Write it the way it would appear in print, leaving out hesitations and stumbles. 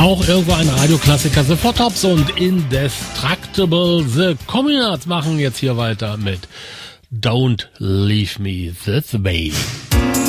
Auch irgendwo ein Radioklassiker. The Four Tops und Indestructible. The Communards machen jetzt hier weiter mit Don't Leave Me This Way.